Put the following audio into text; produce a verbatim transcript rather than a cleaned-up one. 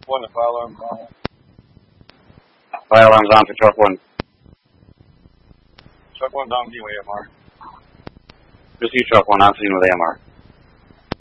One, the fire alarm's on. Fire alarm's on for truck one. Truck one's on, D with A M R. Just you truck one, I'm seeing with A M R.